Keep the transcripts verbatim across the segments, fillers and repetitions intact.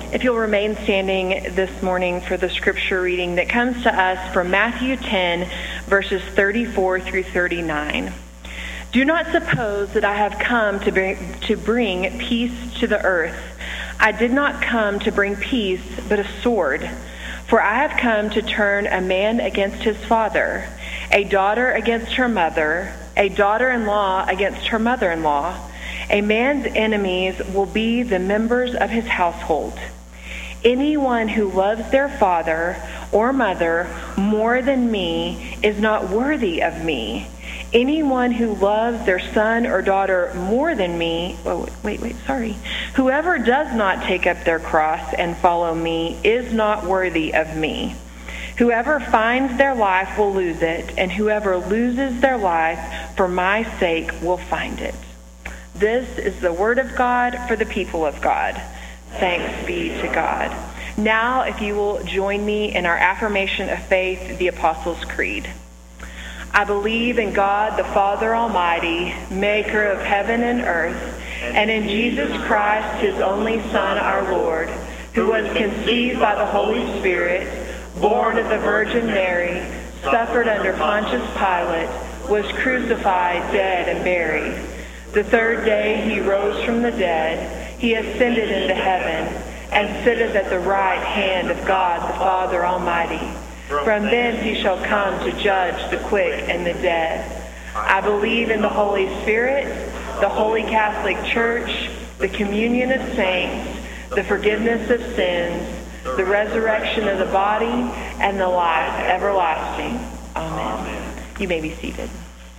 If you'll remain standing this morning for the scripture reading that comes to us from Matthew ten, verses thirty-four through thirty-nine. Do not suppose that I have come to bring, to bring peace to the earth. I did not come to bring peace, but a sword. For I have come to turn a man against his father, a daughter against her mother, a daughter-in-law against her mother-in-law. A man's enemies will be the members of his household. Anyone who loves their father or mother more than me is not worthy of me. Anyone who loves their son or daughter more than me, oh, wait, wait, sorry. Whoever does not take up their cross and follow me is not worthy of me. Whoever finds their life will lose it, and whoever loses their life for my sake will find it. This is the word of God for the people of God. Thanks be to God. Now, if you will join me in our affirmation of faith, the Apostles' Creed. I believe in God, the Father Almighty, maker of heaven and earth, and in Jesus Christ, his only Son, our Lord, who was conceived by the Holy Spirit, born of the Virgin Mary, suffered under Pontius Pilate, was crucified, dead, and buried. The third day he rose from the dead. He ascended into heaven and sitteth at the right hand of God the Father Almighty. From thence he shall come to judge the quick and the dead. I believe in the Holy Spirit, the Holy Catholic Church, the communion of saints, the forgiveness of sins, the resurrection of the body, and the life everlasting. Amen. You may be seated.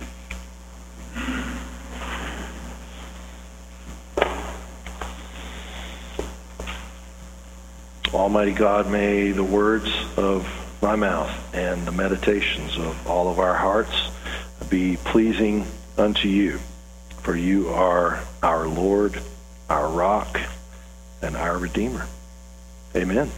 Almighty God, may the words of my mouth and the meditations of all of our hearts be pleasing unto you. For you are our Lord, our rock, and our Redeemer. Amen.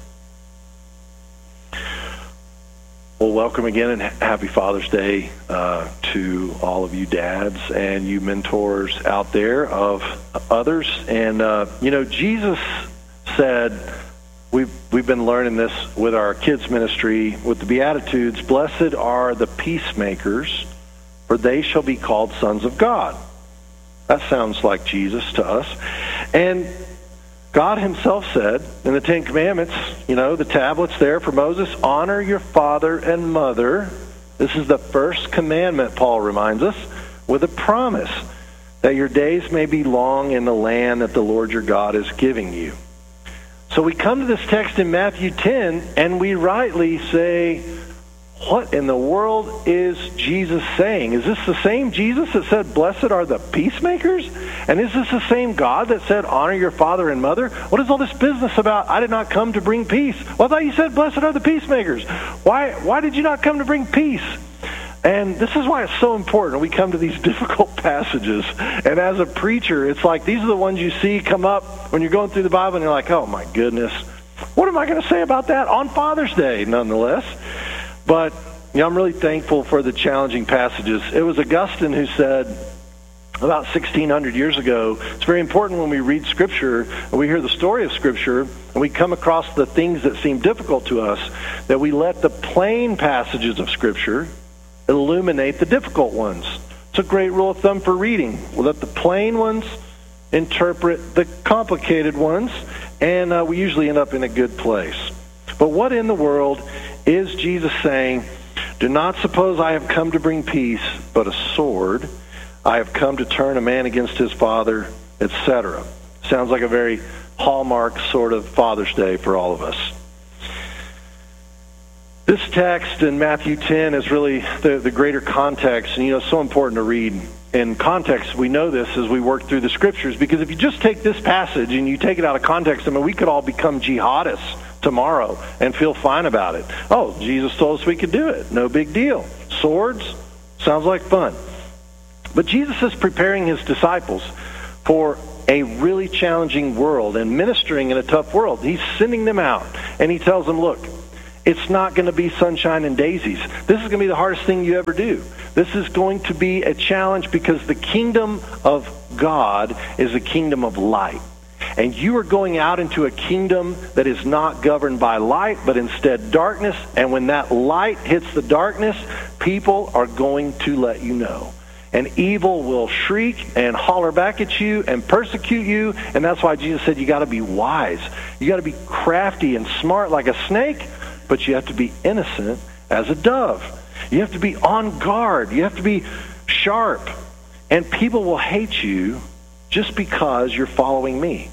Well, welcome again and happy Father's Day uh, to all of you dads and you mentors out there of others. And, uh, you know, Jesus said, We've we've been learning this with our kids ministry, with the Beatitudes. Blessed are the peacemakers, for they shall be called sons of God. That sounds like Jesus to us. And God himself said in the Ten Commandments, you know, the tablets there for Moses, honor your father and mother. This is the first commandment, Paul reminds us, with a promise that your days may be long in the land that the Lord your God is giving you. So we come to this text in Matthew ten, and we rightly say, what in the world is Jesus saying? Is this the same Jesus that said, blessed are the peacemakers? And is this the same God that said, honor your father and mother? What is all this business about, I did not come to bring peace? Well, I thought you said, blessed are the peacemakers. Why, why did you not come to bring peace? And this is why it's so important. We come to these difficult passages. And as a preacher, it's like these are the ones you see come up when you're going through the Bible and you're like, oh my goodness, what am I going to say about that on Father's Day, nonetheless? But you know, I'm really thankful for the challenging passages. It was Augustine who said about sixteen hundred years ago, it's very important when we read Scripture and we hear the story of Scripture and we come across the things that seem difficult to us, that we let the plain passages of Scripture illuminate the difficult ones. It's a great rule of thumb for reading. We'll let the plain ones interpret the complicated ones, and uh, we usually end up in a good place. But what in the world is Jesus saying? Do not suppose I have come to bring peace, but a sword. I have come to turn a man against his father, et cetera. Sounds like a very hallmark sort of Father's Day for all of us. This text in Matthew ten is really the, the greater context, and you know, it's so important to read in context. We know this as we work through the Scriptures, because if you just take this passage and you take it out of context, I mean, we could all become jihadists tomorrow and feel fine about it. Oh, Jesus told us we could do it. No big deal. Swords? Sounds like fun. But Jesus is preparing his disciples for a really challenging world and ministering in a tough world. He's sending them out, and he tells them, look, it's not going to be sunshine and daisies. This is going to be the hardest thing you ever do. This is going to be a challenge because the kingdom of God is a kingdom of light. And you are going out into a kingdom that is not governed by light, but instead darkness. And when that light hits the darkness, people are going to let you know. And evil will shriek and holler back at you and persecute you. And that's why Jesus said you got to be wise. You got to be crafty and smart like a snake, but you have to be innocent as a dove. You have to be on guard. You have to be sharp. And people will hate you just because you're following me.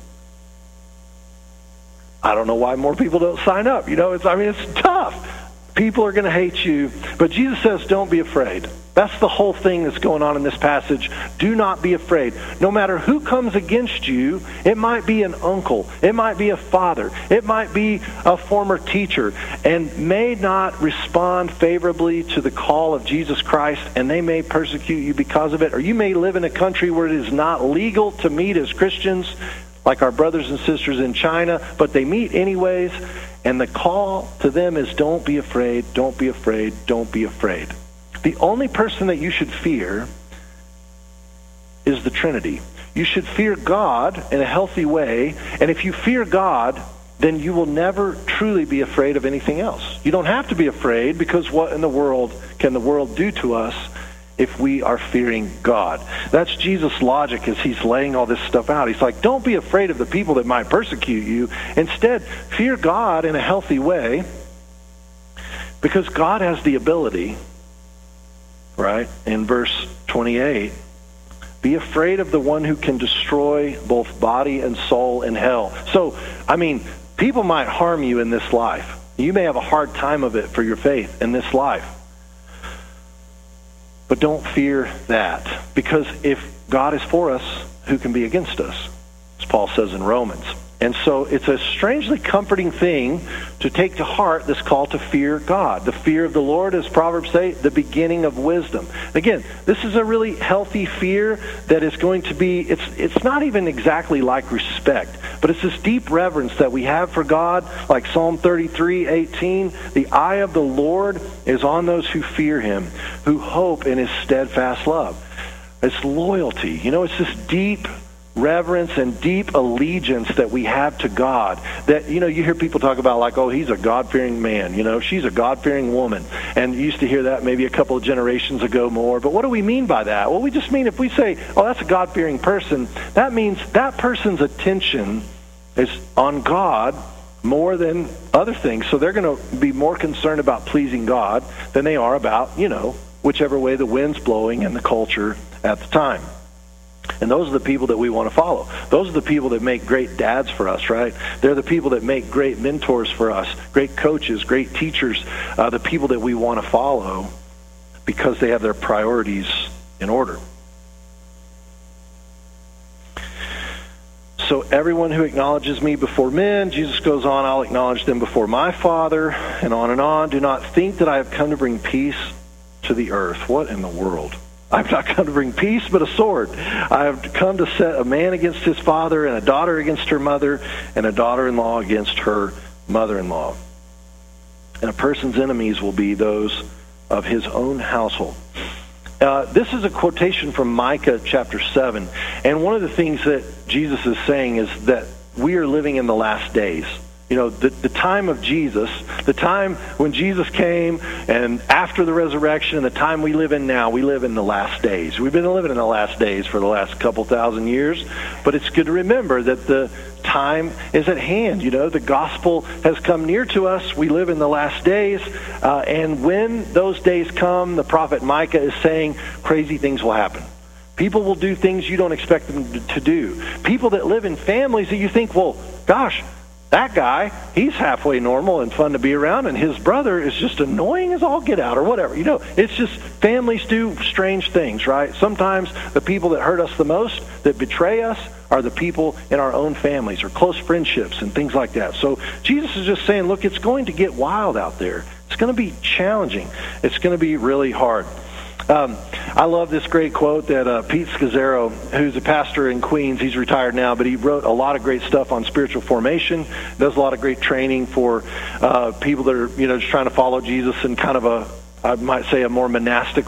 I don't know why more people don't sign up. You know, it's, I mean, it's tough. People are going to hate you. But Jesus says, don't be afraid. That's the whole thing that's going on in this passage. Do not be afraid. No matter who comes against you, it might be an uncle, it might be a father, it might be a former teacher, and may not respond favorably to the call of Jesus Christ, and they may persecute you because of it. Or you may live in a country where it is not legal to meet as Christians, like our brothers and sisters in China, but they meet anyways, and the call to them is don't be afraid, don't be afraid, don't be afraid. The only person that you should fear is the Trinity. You should fear God in a healthy way, and if you fear God, then you will never truly be afraid of anything else. You don't have to be afraid, because what in the world can the world do to us if we are fearing God? That's Jesus' logic as he's laying all this stuff out. He's like, don't be afraid of the people that might persecute you. Instead, fear God in a healthy way, because God has the ability, right, in verse twenty-eight, be afraid of the one who can destroy both body and soul in hell. So, I mean, people might harm you in this life. You may have a hard time of it for your faith in this life. But don't fear that, because if God is for us, who can be against us? As Paul says in Romans. And so it's a strangely comforting thing to take to heart, this call to fear God. The fear of the Lord, as Proverbs say, the beginning of wisdom. Again, this is a really healthy fear that is going to be, it's it's not even exactly like respect, but it's this deep reverence that we have for God, like Psalm thirty-three eighteen, the eye of the Lord is on those who fear him, who hope in his steadfast love. It's loyalty. You know, it's this deep reverence and deep allegiance that we have to God. That, you know, you hear people talk about like, oh, he's a God-fearing man, you know, she's a God-fearing woman. And you used to hear that maybe a couple of generations ago more. But what do we mean by that? Well, we just mean if we say, oh, that's a God-fearing person, that means that person's attention is on God more than other things. So they're going to be more concerned about pleasing God than they are about, you know, whichever way the wind's blowing in the culture at the time. And those are the people that we want to follow. Those are the people that make great dads for us, right? They're the people that make great mentors for us, great coaches, great teachers, uh, the people that we want to follow because they have their priorities in order. So everyone who acknowledges me before men, Jesus goes on, I'll acknowledge them before my Father, and on and on. Do not think that I have come to bring peace to the earth. What in the world? I've not come to bring peace, but a sword. I have come to set a man against his father, and a daughter against her mother, and a daughter-in-law against her mother-in-law. And a person's enemies will be those of his own household. Uh, this is a quotation from Micah chapter seven. And one of the things that Jesus is saying is that we are living in the last days. You know, the, the time of Jesus, the time when Jesus came and after the resurrection, and the time we live in now, we live in the last days. We've been living in the last days for the last couple thousand years, but it's good to remember that the time is at hand. You know, the gospel has come near to us. We live in the last days, uh, and when those days come, the prophet Micah is saying crazy things will happen. People will do things you don't expect them to do. People that live in families that you think, well, gosh, that guy, he's halfway normal and fun to be around, and his brother is just annoying as all get out, or whatever. You know, it's just families do strange things, right? Sometimes the people that hurt us the most, that betray us, are the people in our own families or close friendships and things like that. So Jesus is just saying, look, it's going to get wild out there. It's going to be challenging. It's going to be really hard. Um, I love this great quote that uh, Pete Scazzaro, who's a pastor in Queens, he's retired now, but he wrote a lot of great stuff on spiritual formation, does a lot of great training for uh, people that are, you know, just trying to follow Jesus in kind of a, I might say, a more monastic